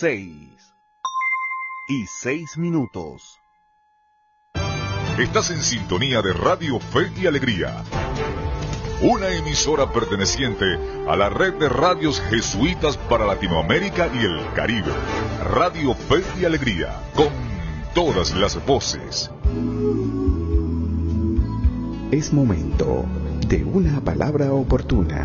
6:06. Estás en sintonía de Radio Fe y Alegría, una emisora perteneciente a la red de radios jesuitas para Latinoamérica y el Caribe. Radio Fe y Alegría, con todas las voces. Es momento de una palabra oportuna.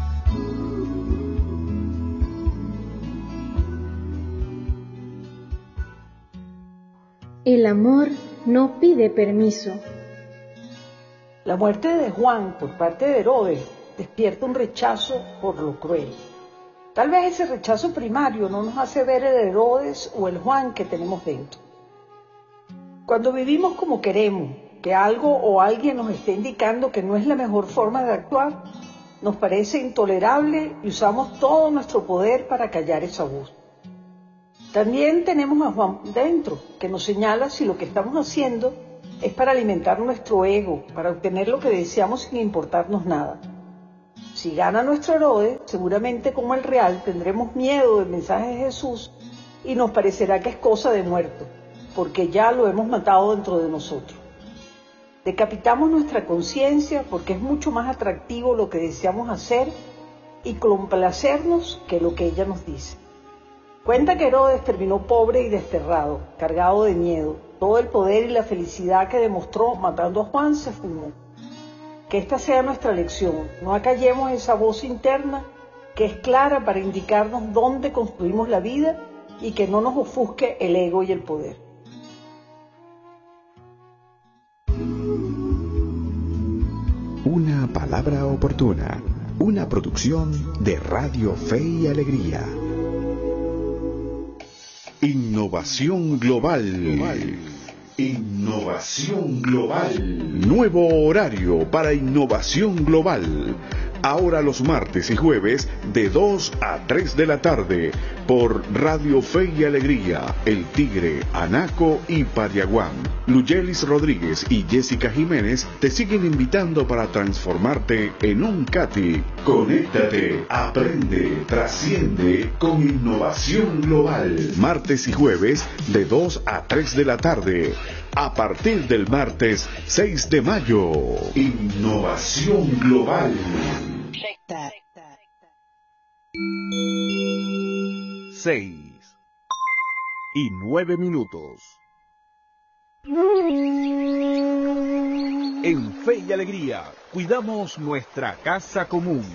El amor no pide permiso. La muerte de Juan por parte de Herodes despierta un rechazo por lo cruel. Tal vez ese rechazo primario no nos hace ver el Herodes o el Juan que tenemos dentro. Cuando vivimos como queremos, que algo o alguien nos esté indicando que no es la mejor forma de actuar, nos parece intolerable y usamos todo nuestro poder para callar esa voz. También tenemos a Juan dentro, que nos señala si lo que estamos haciendo es para alimentar nuestro ego, para obtener lo que deseamos sin importarnos nada. Si gana nuestro Herodes, seguramente como el real tendremos miedo del mensaje de Jesús y nos parecerá que es cosa de muerto, porque ya lo hemos matado dentro de nosotros. Decapitamos nuestra conciencia porque es mucho más atractivo lo que deseamos hacer y complacernos que lo que ella nos dice. Cuenta que Herodes terminó pobre y desterrado, cargado de miedo. Todo el poder y la felicidad que demostró matando a Juan se fumó. Que esta sea nuestra lección. No acallemos esa voz interna que es clara para indicarnos dónde construimos la vida y que no nos ofusque el ego y el poder. Una palabra oportuna. Una producción de Radio Fe y Alegría. Innovación global. Innovación global. Nuevo horario para innovación global. Ahora los martes y jueves de 2 a 3 de la tarde por Radio Fe y Alegría, El Tigre, Anaco y Padiaguán. Luyelis Rodríguez y Jessica Jiménez te siguen invitando para transformarte en un Cati. Conéctate, aprende, trasciende con innovación global. Martes y jueves de 2 a 3 de la tarde. A partir del martes 6 de mayo. Innovación global. 6:09. En Fe y Alegría cuidamos nuestra casa común.